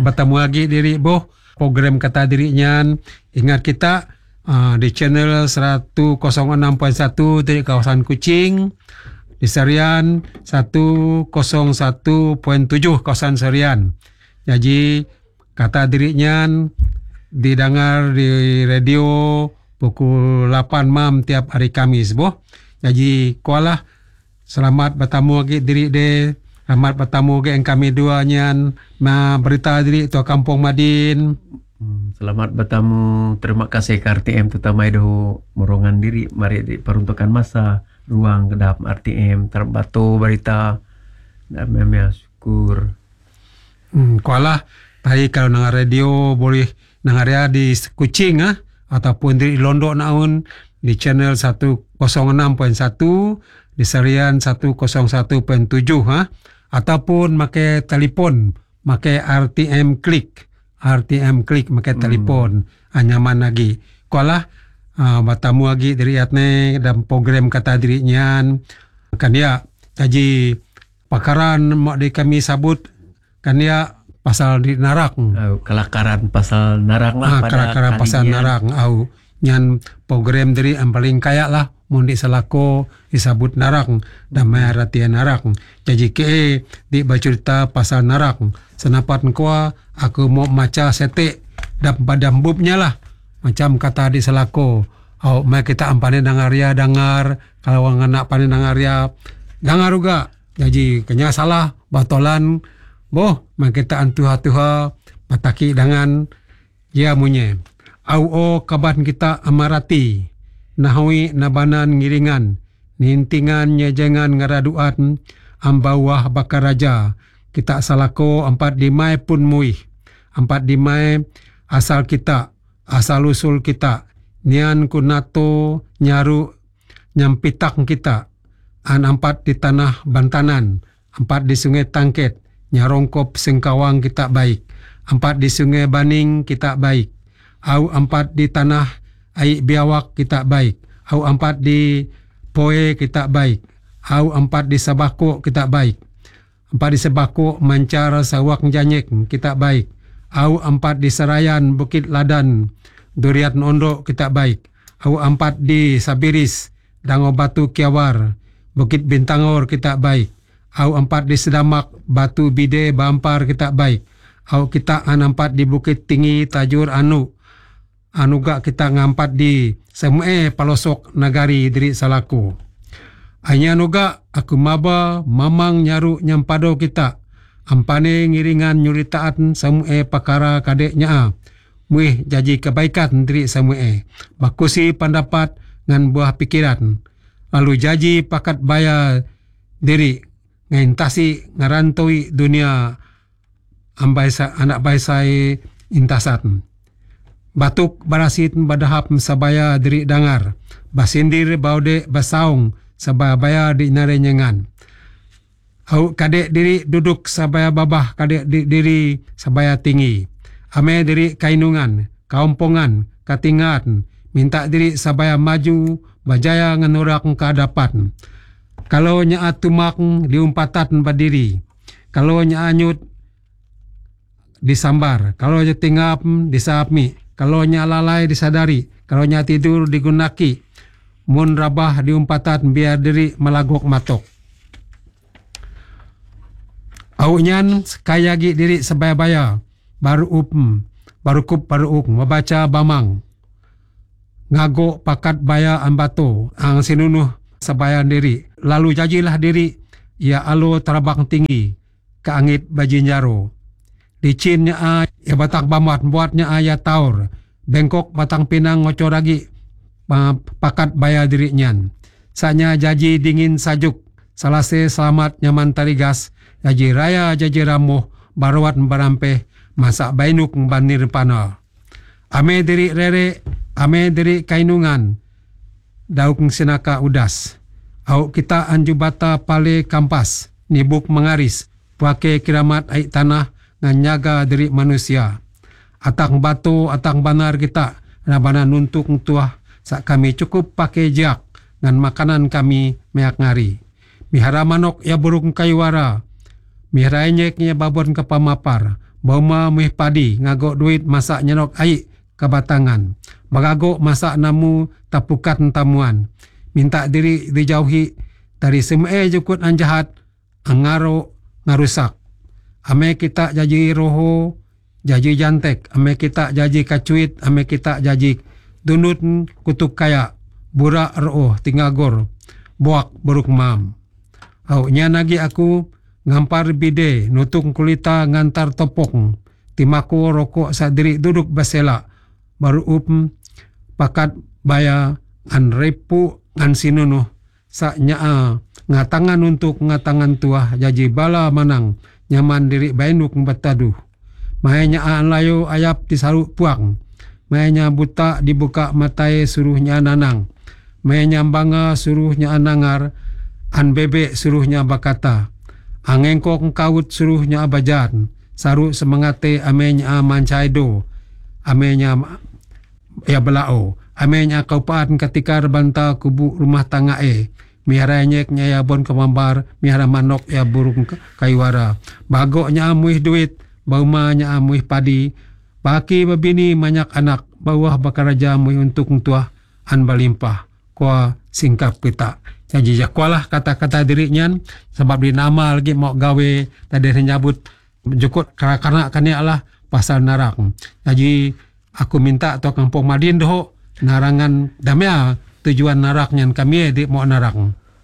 bertemu lagi diri boh program Kata Diri nyan. Ingat kita di channel 106.1 dari kawasan Kuching, di Serian 101.7 kawasan Serian. Jadi Kata Diri nyan didengar di radio pukul 8 malam tiap hari Kamis boh. Jadi kualah selamat bertemu lagi diri de. Selamat bertemu lagi kami dua nyan berita diri tua Kampung Madin. Selamat bertemu. Terima kasih ke RTM terutama itu morongan diri mari diperuntukkan masa ruang ke dalam RTM terbatu berita dan memang syukur. Kualah tadi kalau dengar radio boleh dengar ya di Kuching ataupun di Londo naun di channel 106.1, di Serian 101.7 ataupun pakai telefon, pakai RTM klik pakai telefon nyaman lagi. Kualah bertemu lagi dari atne dalam program Kata Diri nyan kan ya. Jadi pakaran mak di kami sabut kan ya pasal di narak. Kelakaran pasal narak lah. Kelakaran pasal narak. Nyan program dari yang paling kaya lah. Mundi selako disabut narak. Damai ratian narak. Jadi ke di bercerita pasal narak. Senapat kuah aku mau maca setek. Dan padam bubnya lah. Macam kata di selako. Mai kita ampane dengar. Kalau orang anak panen dengar juga. Jadi kenya salah. Batolan. Boh, kita antuha-tuha pataki dengan ya munye. Au kaban kita amarati. Nahawi nabanan ngiringan. Nintingan nyejengan ngaraduan. Ambawah bakar raja. Kita salako 4 dimai pun muih. 4 dimai asal kita. Asal usul kita. Nian kunato nyaru nyampitak kita. 4 di tanah Bantanan. 4 di sungai Tangket. Nyarongkop Sengkawang kita baik. 4 di sungai Baning kita baik. Au 4 di tanah Aik Biawak kita baik. Au 4 di Poe kita baik. Au 4 di Sabako kita baik. 4 di Sabako Mancar Sawak Janyek kita baik. Au 4 di Serayan Bukit Ladan Duriat Nondo kita baik. Au 4 di Sabiris Dango Batu Kiawar Bukit Bintangor kita baik. Au 4 di Sedamak Batu Bide Bampar kita baik. Au kita 4 di Bukit Tinggi Tajur Anuga kita 4 di Semue Palosok Nagari Diri Salaku. Anya nuga aku maba mamang nyaru nyampado kita. Ampane ngiringan nyuritaan Semue pakara kadeknya. Muih jaji kebaikan diri Semue. Bakusi pendapat ngan buah pikiran. Lalu jaji pakat baya diri ngintasi ngarantui dunia anak baisai intasan. Batuk barasit badahap sabaya diri dangar. Basindir baude basaung sabaya di narenyengan. Au kadek diri duduk sabaya babah kadek diri sabaya tinggi. Ame diri kainungan, kaumpongan, katingan. Minta diri sabaya maju, bajaya nganurak keadapan. Kalau nya tumak diumpatan berdiri. Kalau nya anyut disambar. Kalau nya tingap disapmi. Kalau nya lalai disadari. Kalau nya tidur digunaki. Mun rabah diumpatan biar diri melagok matok. Au nyan kayagi diri sebaya-baya. Baru kup membaca bamang. Ngagok pakat baya ambato. Ang sinunuh sebayan diri. Lalu jajilah diri. Ya alo terbang tinggi. Ke angit bajinjaro. Licinnya ya batang bamat buatnya ayat taur. Bengkok batang pinang ngocor lagi pakat baya dirinya. Sanya jaji dingin sajuk. Salase selamat nyaman tarigas. Jaji raya jaji ramuh baruat barampe masak bainuk banir panal. Ame diri rere, ame diri kainungan. Dauk sinaka udas. Au kita anjubata pale kampas. Nibuk mengaris. Pakai kiramat aik tanah nganyaga diri manusia. Atang batu, atang banar kita. Nabana nuntuk tuah. Sak kami cukup pakai jak. Ngan makanan kami meak ngari. Mihara manok ya burung kaiwara. Mihara enyeknya babon ke pamapar. bauma muih padi ngagok duit masak nyenok aik kebatangan. Bagagok masak namu tapukan tamuan. Minta diri dijauhi dari semua jukut an jahat angaro ngarusak. Ame kita jaji roho, jaji jantek, ame kita jaji kacuit, ame kita jaji dunut kutuk kaya, burak roh tinggagor, buak buruk mam. Au nya nagi aku ngampar bide, nutung kulita ngantar topong, timaku rokok sadiri duduk basela, baru pakat baya an repu an sinunuh, sa nyaa ngatangan untuk ngatangan tuah jaji bala manang, nyaman diri bainuk bataduh. Mahanya an layo ayap disaruk puang. Mahanya buta dibuka matai suruhnya nanang. Mahanya banga suruhnya anangar. An bebek suruhnya bakata. Angengkok kaut suruhnya abajan. Saruk semangate amenya mancaido. Amenya ya belao. Amenya kaupaan ketika rebanta kubu rumah tangga Mihara nyeknya ya bon kemambar, mihara manok ya burung kaiwara. Bagoknya amuih duit, baumanya amuih padi. Baki babini banyak anak, bawah bakaraja amuih untuk tuah an balimpah. Kua singkap kita. Jadi jakwalah kata-kata dirinya, sebab di nama lagi mau gawe tadi nyabut jukut karena lah pasal narak. Jadi aku minta atau kampung Madin doh narangan damai tujuan naraknya kami di mau narak.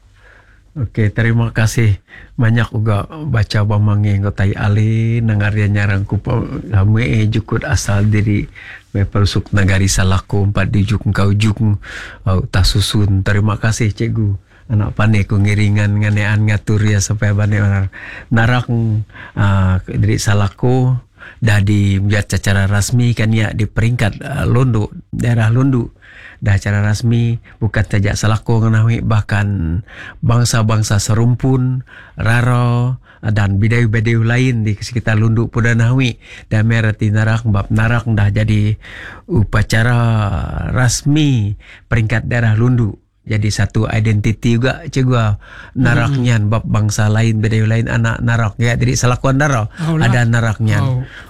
Oke, terima kasih banyak juga baca bamangi ngotai ali nangaria nyarang kupa lame jukut asal diri me persuk nagari salako 4 dijuk kau juk tasusun. Terima kasih cikgu anak pane ku ngiringan nganean ngatur ya sampai bane narak diri salako dah menjadi secara rasmi kan ya di peringkat Londo, daerah Londo. Dah secara rasmi bukan saja salako nganawi bahkan bangsa-bangsa serumpun, raro dan bidayu-bidayu lain di sekitar Londo pun nawi dan merati narak bab narak dah jadi upacara rasmi peringkat daerah Londo. Jadi satu identiti juga cikgu naraknya bab bangsa lain bidayu lain anak narak ya jadi salakuan narak ada naraknya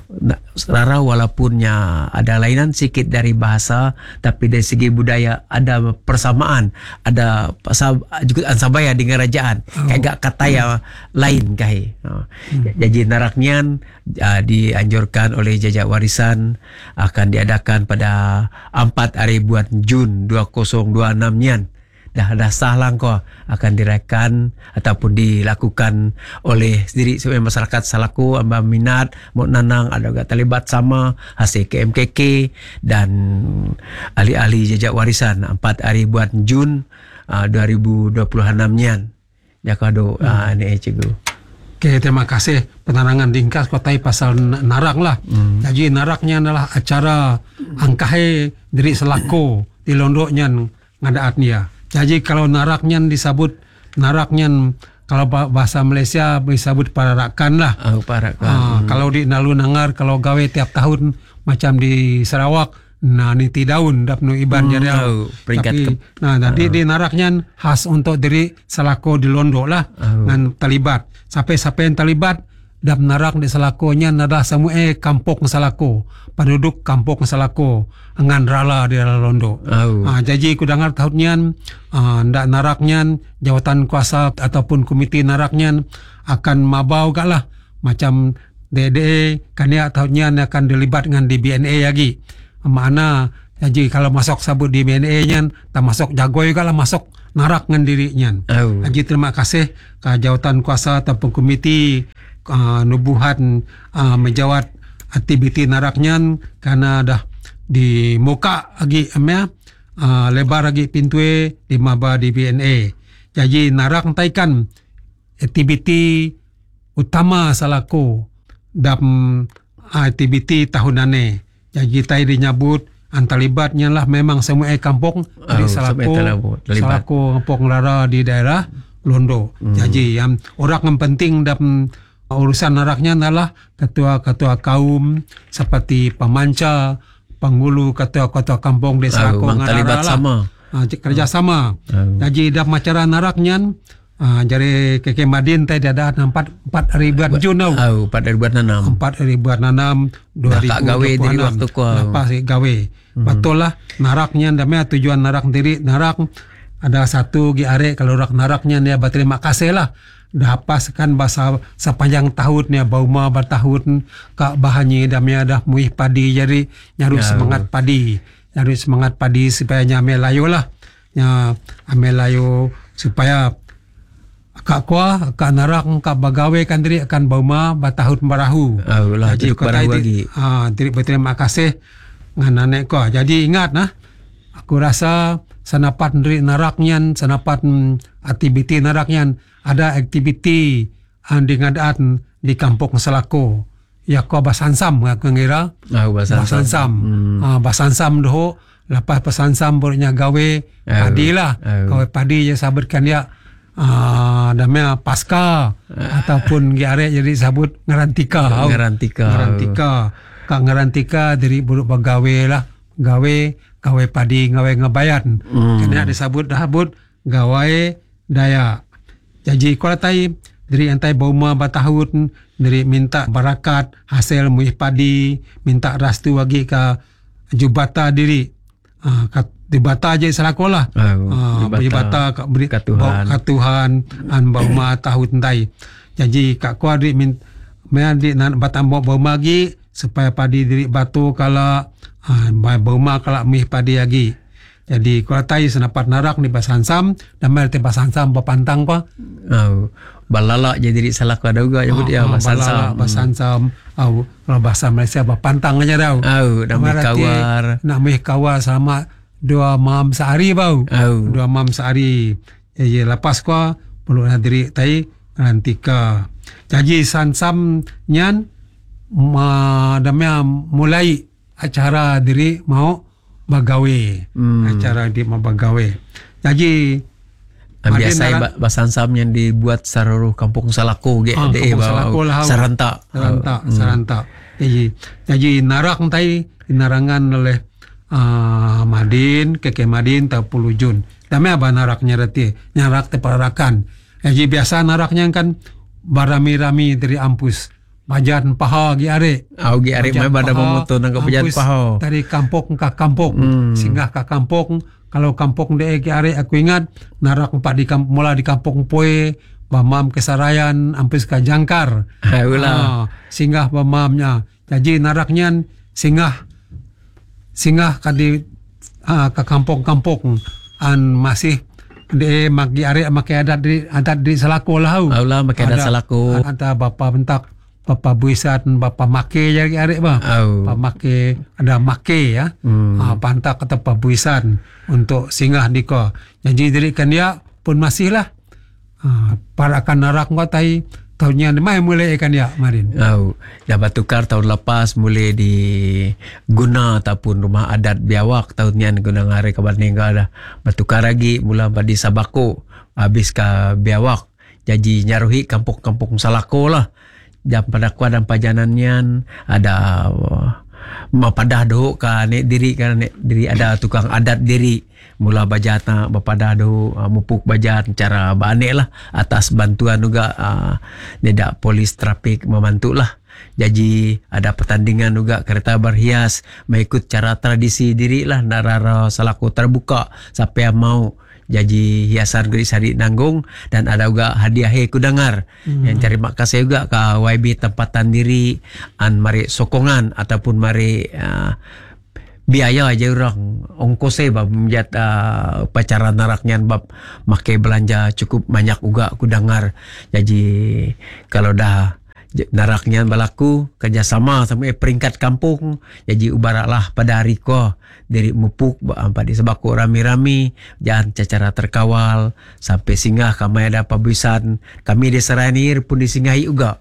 rara walaupunnya ada lainan sedikit dari bahasa tapi dari segi budaya ada persamaan ada juga ansabaya di kerajaan kayak kata ya lain kai jadi naraknya dianjurkan oleh jajak warisan akan diadakan pada 4 hari bulan Jun 2026 nyan. Dah sah langkah akan dirayakan ataupun dilakukan oleh sendiri sebagai masyarakat Salako amba minat mau nanang ada juga terlibat sama hasil KMKK dan ahli-ahli jejak warisan 4 hari bulan Jun 2026 nyan jakado ini cikgu. Oke, terima kasih penerangan ringkas kotai pasal narak lah. Jadi naraknya adalah acara angkahe diri Salako di Londoknya ngadaatnya. Jadi kalau naraknya disebut naraknya kalau bahasa Malaysia disebut pararakan lah. Pararakan. Kalau di Nalu Nangar kalau gawe tiap tahun macam di Sarawak nah niti daun dapnu iban jadi tapi nanti di naraknya khas untuk diri Salako di Londo lah dengan terlibat sampai yang terlibat dap narak di Salakonya nada semua kampung Salako penduduk kampung Salako dengan rala di Londo. Jadi ku dengar tahunnya ndak naraknya jawatan kuasa ataupun komiti naraknya akan mabau gak lah macam DDE kan ya tahunnya akan dilibat dengan di BNA lagi. Mana jadi kalau masuk sabut di BNA-nya tak masuk jagoy gak lah masuk narak dengan dirinya. Jadi terima kasih ke jawatan kuasa ataupun komiti nubuhan menjawat aktiviti naraknya karena dah di muka lagi lebar lagi pintu di maba di BNA. Jadi narak taikan aktiviti utama Salako dalam aktiviti tahunane. Jadi tai dinyabut antalibatnya lah memang semua kampung di Salako kampung Lara di daerah Londo. Jadi yang orang yang penting dalam urusan naraknya adalah ketua-ketua kaum seperti pemanca, penghulu ketua-ketua kampung desa Salako terlibat sama. Kerjasama. Jadi dalam acara naraknya Jari Keke Madin tadi ada 4 ribuan Jun tau. 4 ribuan nanam. 4 ribuan nanam Dah kak gawe diri 2026. waktu kau. Lepas gawe. Betul lah naraknya namanya tujuan narak diri narak ada satu giare kalau naraknya dia berterima kasih lah. Dah paskan bahasa sepanjang tahun ya bauma bertahun kak bahannya damnya dah muih padi jadi nyaru semangat padi. Nyaru semangat padi supaya nyame layo lah. Ya ame layo supaya kak kuah, kak narak, kak bagawe kan diri akan bauma batahun barahu. Lah Jadi duduk barahu lagi. Diri berterima kasih nganek kuah. Jadi ingat nah, aku rasa senapat diri naraknya, senapat aktiviti naraknya ada aktiviti di ngadaan di kampung Selako. Ya kuah basansam aku ngira. Basansam. Basansam doh. Lepas basansam barunya gawe padi lah. Gawe padi je sabutkan dia. Namanya pasca ataupun giare jadi sabut ngarantika. Kak ngarantika dari buruk bagawe lah, gawe padi, gawe ngebayan. Kena disebut gawe daya. Jadi kalau tai dari antai bauma batahun dari minta barakat hasil muih padi, minta restu lagi ke jubata diri. Dibata aja selakolah. Dibata kak beri Tuhan an bauma tahun tai. Jadi kak kuadri di nan batambo bauma lagi supaya padi diri batu kala bauma kala mih padi lagi. Jadi kalau tai senapat narak di basansam dan mel te basansam bapantang pa. Balala jadi diri salako ada juga nyebut ya basansam. Basansam kalau bahasa Malaysia bapantang aja dah. Nak mih kawar sama 2 mam sehari bau. 2 mam sehari. Ya lepas ko perlu diri tai nantika. Jadi sansam nyan damnya mulai acara diri mau bagawe. Acara di mau bagawe. Jadi biasa basansam yang dibuat seluruh kampung Salako Saranta. Jadi narak tai dinarangan oleh Madin, Keke Madin tak 10 Jun. Dami apa naraknya reti? Narak te perarakan. Jadi biasa naraknya kan barami-rami dari ampus. Bajan paha giare. Giare mai pada memoto nang bajan paha. Dari kampung ke kampung. Singgah ke kampung. Kalau kampung de giare aku ingat narak empat di kampung mula di kampung Poe, bamam kesarayan ampus ke Jangkar. Singgah bamamnya. Jadi naraknya singgah ke kampung-kampung an masih de magi are make adat di Selako lah. Make adat Selako. Ada bapa bentak, bapa buisat, bapa make jadi are ba. Bapa make ada make ya. Pantak kata bapa buisat untuk singgah di ko. Jadi dirikan dia pun masih lah. Para akan narak ngotai tahunnya mai mulai ikan ya Marin. Dah batukar tahun lepas mulai di guna ataupun rumah adat biawak tahunnya guna ngare kabar ninggal dah batukar lagi mula di Sabako habis ke biawak. Jadi nyaruhi kampung-kampung Salako lah. Dan pada kuat dan pajanannya ada mapadah doh ka nek diri ada tukang adat diri mula bajata bapadah doh mupuk bajat cara bane lah atas bantuan juga neda polis trafik membantu lah. Jadi ada pertandingan juga kereta berhias mengikut cara tradisi diri lah narara Salako terbuka siapa yang mau. Jadi hiasan gue sari nanggung dan ada juga hadiah kudangar yang cari makasih juga ke YB tempatan diri an mari sokongan ataupun mari biaya aja orang ongkosnya bab menjat upacara naraknya bab make belanja cukup banyak juga kudangar. Jadi kalau dah naraknya berlaku kerjasama sampai peringkat kampung jadi ubaraklah pada hari ko dari mupuk empat di Sebako rami-rami jangan secara terkawal sampai singgah kami ada pabuisan kami di Seranir pun disinggahi juga.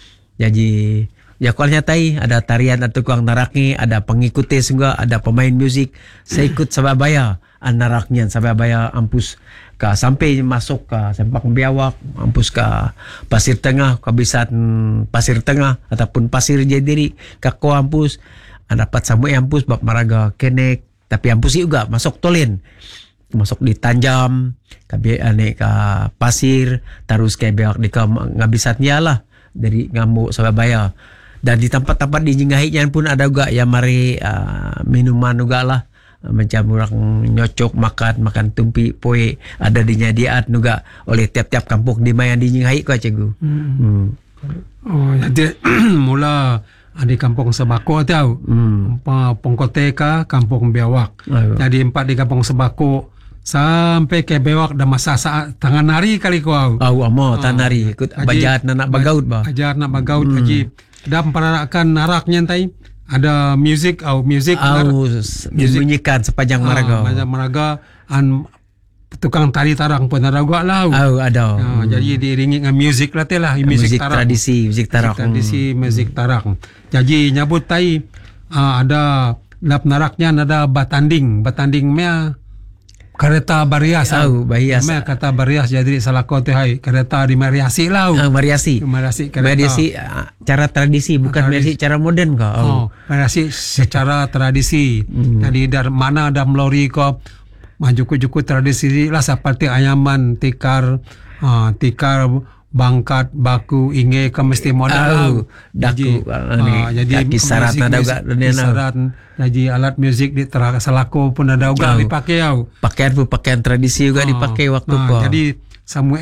Jadi ya kalau nyatai ada tarian atau tukang naraknya ada pengikutnya juga ada pemain musik saya ikut Sababaya naraknya Sababaya ampus ke sampai masuk ke sempak biawak ampus ke Pasir Tengah kebisan Pasir Tengah ataupun Pasir Jadiri ke ko ampus dapat samu ampus bab maraga kenek tapi ampus juga masuk tolin masuk di Tanjam kabi ane ka pasir terus kayak beak di ka ngabisatnya lah dari Ngambuk Surabaya. Dan di tempat-tempat di Jingahitnya pun ada juga yang mari minuman juga lah. Macam orang nyocok makan tumpi poe ada dinyadiat juga oleh tiap-tiap kampung di Mayan di Jingahit ko cikgu. Oh, jadi mula di kampung Sebako tahu. Pongkoteka kampung Biawak. Jadi 4 di kampung Sebako sampai ke Bewak dah masa saat tangan hari kali kau. Amo tanari ikut bajat nak bagaut ba. Ajar nak bagaut haji. Dan perarakan naraknya tai ada music music bunyikan sepanjang maraga. Sepanjang maraga tukang tari tarang pun ada gua lah. Ada. Jadi diiringi dengan music lah telah music tarang. Music tradisi music tarang. Jadi nyabut tai ada lap naraknya ada batanding mea kereta barias. Barias. Mea kata barias jadi salah kau hai kereta di mariasi lah. Mariasi kereta. Cara tradisi bukan mariasi cara modern kau. Mariasi secara tradisi. Jadi dari mana ada melori kau majuku-juku tradisi lah seperti ayaman, tikar bangkat, baku, inge ke mesti modal. Daku. Jadi kisarat ada juga. Jadi alat muzik di selako pun ada juga dipakai. Pakaian tradisi juga dipakai waktu ko. Jadi semua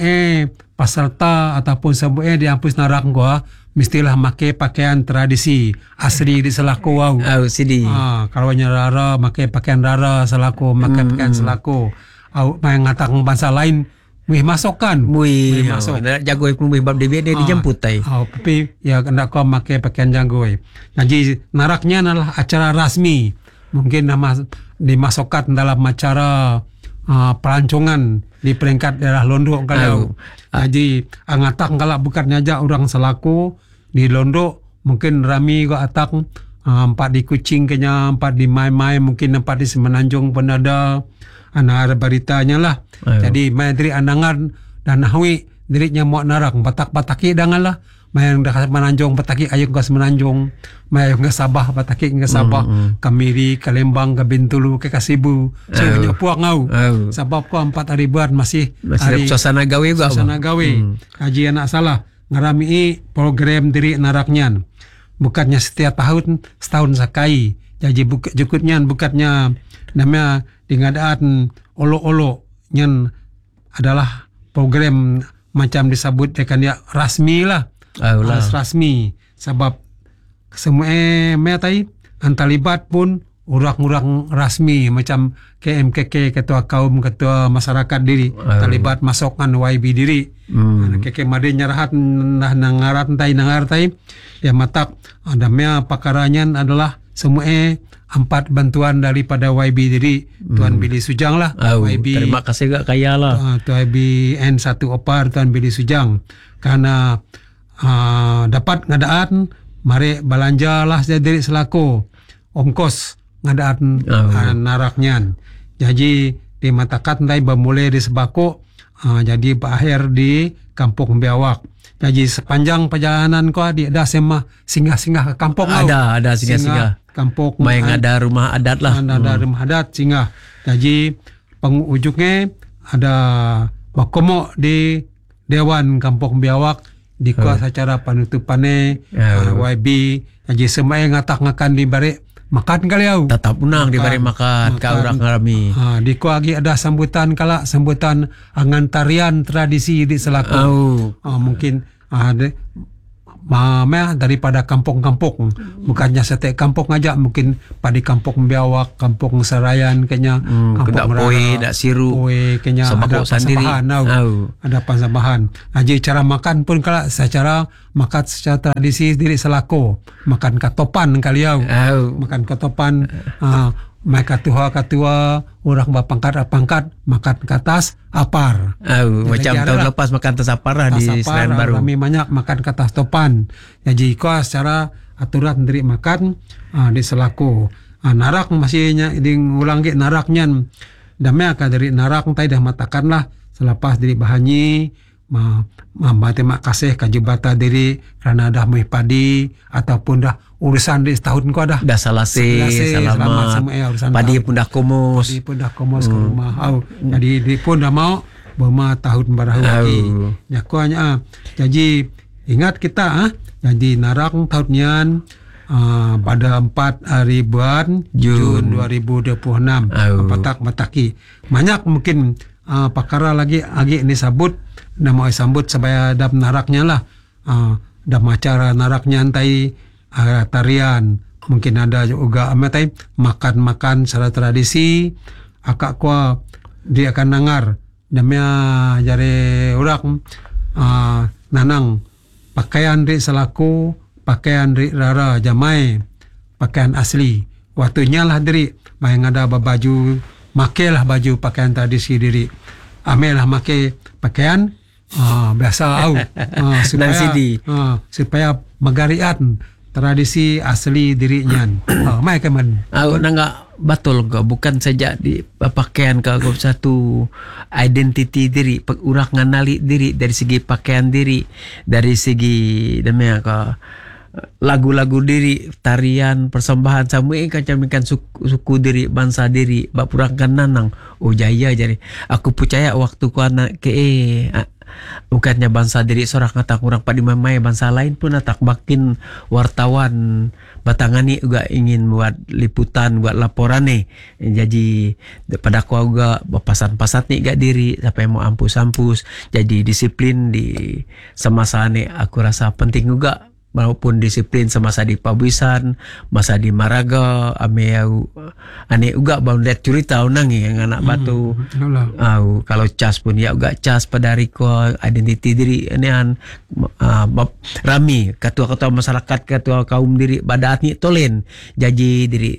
peserta ataupun semua di kampus narak ko mestilah pakai pakaian tradisi asli di selako. Sidi. Kalau nyarara pakai pakaian rara selako, pakai pakaian selako. Yang ngatang bangsa lain Wih masukkan. Wih masuk. Jago pun bab dia dijemput tai. Tapi ya hendak kau pakai pakaian jago. Jadi naraknya adalah acara rasmi. Mungkin nama dimasukkan dalam acara pelancongan di peringkat daerah Londo kalau. Jadi angatak kalau bukan nyajak orang selaku di Londo mungkin rami ko atak 4 di Kucing kenya 4 di Mai mungkin 4 di Semenanjung pun ada. Anak beritanya lah. Jadi mai diri andangan dan nahui dirinya mau narak batak-bataki dangan lah. Mai yang dah Semenanjung bataki ayo ke Semenanjung. Mai ke Sabah bataki ke Sabah. Kamiri, ke Lembang, ke Bintulu, ke Kasibu. So punya puak ngau. Sebab ko 4 hari buat masih hari suasana gawe juga. Suasana gawe. Haji anak salah ngarami program diri naraknya. Bukannya setiap tahun setahun sakai. Jadi jukutnya bukannya namanya dingadaan olo-olo nyen adalah program macam disebut dekan ya rasmi lah. Rasmi sebab semua metai antalibat pun orang-orang rasmi macam KMKK ketua kaum ketua masyarakat diri talibat masukkan YB diri. KK made nyarahat nah nangarat tai ya matak adamnya pakarannya adalah semua 4 bantuan daripada YB diri Tuan Billy Sujang lah. YB, terima kasih gak kaya lah. Tuan YB N1 Opar Tuan Billy Sujang karena dapat ngadaan mari belanja lah saya diri selaku ongkos ngadaan naraknya. Jadi di matakat nanti bermulai di Sebako jadi berakhir di Kampung Biawak. Jadi sepanjang perjalanan kau ada sema singgah-singgah ke kampung. Ada singgah-singgah. Kampung main ada rumah adat lah. Ada rumah adat singgah. Jadi penghujungnya ada bakomo di Dewan Kampung Biawak di kuasa secara penutupannya YB. Jadi semua yang ngatak-ngakan di bari makan kali au. Tetap unang di bari makan ka urang rami. Di ku lagi ada sambutan angan tarian tradisi di selaku. Mungkin daripada kampung-kampung bukannya setiap kampung aja mungkin pada kampung Biawak kampung Serayan kenya kampung Poe dak siru kenya ada pasambahan ada pasambahan. Jadi cara makan pun kalau secara makan secara tradisi diri selaku makan katopan kali makan katopan mereka katua orang bapangkat makan ke atas apar. Macam tahun lepas makan atas apar lah di Senayan Baru. Kami banyak makan ke atas topan. Jadi kau secara aturan dari makan di selaku. Narak masih ulang ke naraknya. Damai akan dari narak tadi dah matakan lah selepas dari bahanyi terima kasih kajibata diri kerana dah muih padi ataupun dah urusan di setahun kau dah. Dah selesai, selamat. Semua urusan Padi tahun. pun dah komos. Padi pun dah komos ke rumah. Jadi dia pun dah mau berma tahun barahu lagi. Ya kuanya. Jadi ingat kita jadi narang tahunnya pada 4 hari bulan Jun 2026 patak mataki. Banyak mungkin pakara lagi ini sabut nama sambut supaya dap naraknya lah. Dap acara naraknya antai tarian. Mungkin ada juga amatai makan-makan secara tradisi. Akak kuah dia akan nangar. Namanya jare orang nanang pakaian di selaku pakaian di rara jamai pakaian asli. Waktunya lah diri main ada baju makailah baju pakaian tradisi diri. Amelah make pakaian biasa supaya megarian tradisi asli dirinya. Mai kemen. Nangga betul ke bukan saja di pakaian ke satu identiti diri, urak nganali diri dari segi pakaian diri, dari segi namanya ke lagu-lagu diri, tarian, persembahan samui kacamikan suku diri, bangsa diri, bapurangkan nanang. Oh jaya jadi. Aku percaya waktu ku anak bukannya bangsa diri seorang ngatak kurang pada mamai bangsa lain pun atak makin wartawan batangani juga ingin buat liputan buat laporan nih. Jadi pada aku juga pasan-pasan nih gak diri sampai mau ampus-ampus. Jadi disiplin di semasa nih aku rasa penting juga. Maupun disiplin semasa di pabuisan, masa di Maraga, ane uga bau lihat cerita unang yang anak batu. Kalau cas pun ya uga cas pada riko identiti diri anean rami ketua-ketua masyarakat, ketua kaum diri badatni tolen jadi diri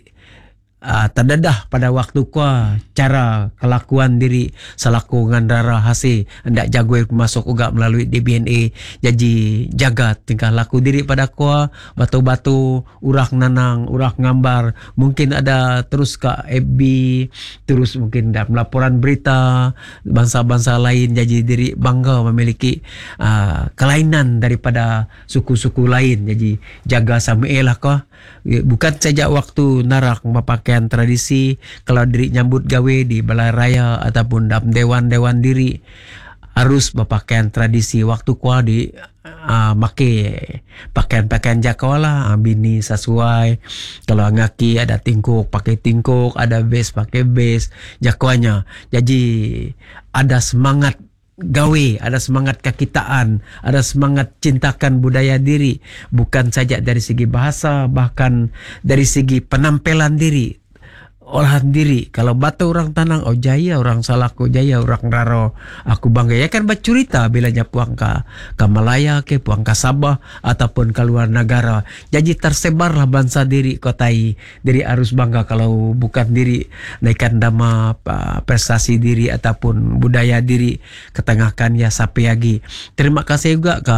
terdedah pada waktu kuah cara kelakuan diri selaku ngandara hasil hendak jago masuk uga melalui DBNA. Jadi jaga tingkah laku diri pada kuah batu-batu urak nanang urak ngambar mungkin ada terus ke FB terus mungkin ada laporan berita bangsa-bangsa lain. Jadi diri bangga memiliki kelainan daripada suku-suku lain. Jadi jaga samuelah kuah bukan saja waktu narak pakaian tradisi kalau diri nyambut gawe di balai raya ataupun dalam dewan-dewan diri harus berpakaian tradisi. Waktu kuah di make pakaian-pakaian jakawala bini sesuai. Kalau ngaki ada tingkuk pakai tingkuk, ada bes pakai bes jakwanya. Jadi ada semangat gawe, ada semangat kekitaan, ada semangat cintakan budaya diri, bukan saja dari segi bahasa, bahkan dari segi penampilan diri, olahan diri. Kalau batu orang tanang, oh jaya orang Salako, jaya orang Raro, aku bangga. Ya kan bercerita bilanya puang ke Malaya, ke puang ke Sabah, ataupun ke luar negara. Jadi tersebarlah bangsa diri kotai. Diri harus bangga kalau bukan diri naikkan dama prestasi diri ataupun budaya diri ketengahkan ya sapi lagi. Terima kasih juga ke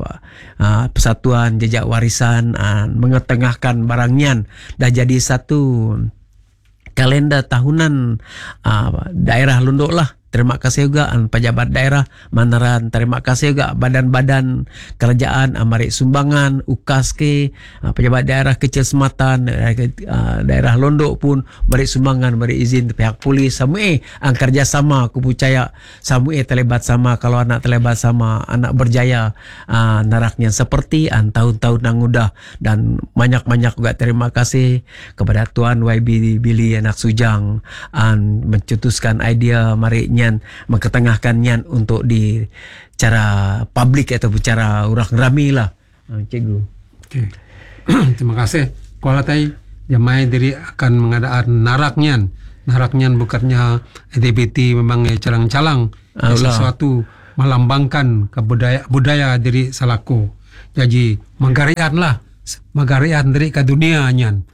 Persatuan Jejak Warisan mengetengahkan barangnya. Dah jadi satu kalender tahunan daerah Londo lah. Terima kasih juga pejabat daerah Manaran. Terima kasih juga badan-badan kerajaan amari sumbangan UKAS ke pejabat daerah Kecil Sematan, daerah Londo pun beri sumbangan, beri izin pihak polis. Samui kerjasama. Aku percaya samui terlibat sama. Kalau anak terlibat sama, anak berjaya naraknya seperti tahun-tahun yang udah. Dan banyak-banyak juga terima kasih kepada Tuan YB Billy anak Sujang mencetuskan idea marinya mengketengahkannya untuk di cara publik atau bicara orang rami lah. Cikgu. Okay. Terima kasih. Kuala tai jamaah diri akan mengadakan naraknya. Naraknya bukannya aktiviti memang calang-calang. Sesuatu melambangkan budaya diri Salako. Jadi menggarian lah. Magarian diri ke dunia nyan.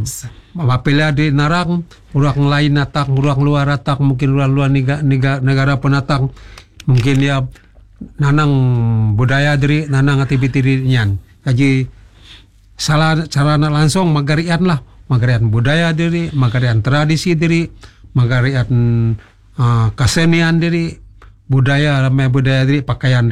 Apabila di narang orang lain atak, orang luar atak, mungkin orang luar negara penatang, mungkin dia nanang budaya diri, nanang aktiviti dirinya. Jadi salah cara langsung magarian lah, magarian budaya diri, magarian tradisi diri, magarian kesenian diri, budaya diri, pakaian